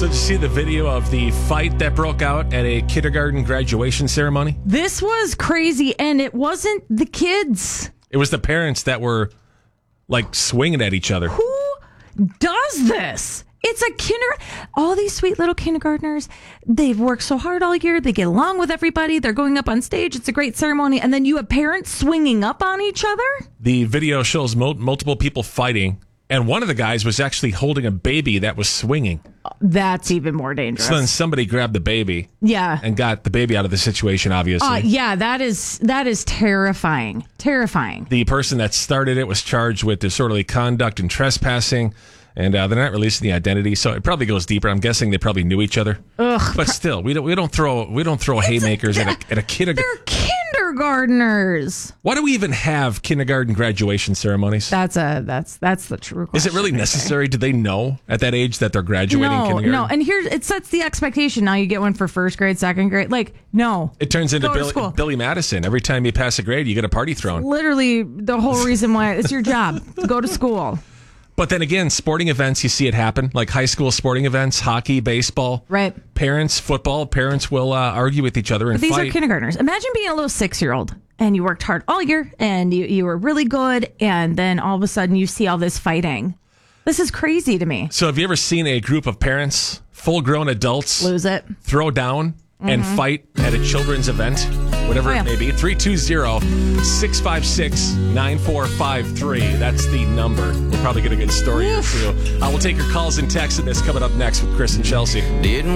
So did you see the video of the fight that broke out at a kindergarten graduation ceremony? This was crazy, and it wasn't the kids. It was the parents that were, like, swinging at each other. Who does this? It's a all these sweet little kindergartners, they've worked so hard all year. They get along with everybody. They're going up on stage. It's a great ceremony. And then you have parents swinging up on each other? The video shows multiple people fighting, and one of the guys was actually holding a baby that was swinging. That's even more dangerous. So then somebody grabbed the baby. Yeah. And got the baby out of the situation, obviously. Yeah, that is terrifying. Terrifying. The person that started it was charged with disorderly conduct and trespassing. And they're not releasing the identity, so it probably goes deeper. I'm guessing they probably knew each other. Ugh. But still, we don't throw haymakers at a kindergarten. They're kindergartners. Why do we even have kindergarten graduation ceremonies? That's the true question. Is it really necessary? Do they know at that age that they're graduating kindergarten? No. And here it sets the expectation. Now you get one for first grade, second grade. Like, no. It turns into Billy Madison. Every time you pass a grade, you get a party thrown. Literally the whole reason why it's your job. Go to school. But then again, sporting events, you see it happen, like high school sporting events, hockey, baseball. Right. Football, parents will argue with each other and fight. These are kindergartners. Imagine being a little 6-year-old and you worked hard all year and you were really good, and then all of a sudden you see all this fighting. This is crazy to me. So have you ever seen a group of parents, full-grown adults, lose it, throw down and fight at a children's event, whatever it may be? 320-656-9453. That's the number. We'll probably get a good story or two. We'll take your calls and texts, and this coming up next with Chris and Chelsea.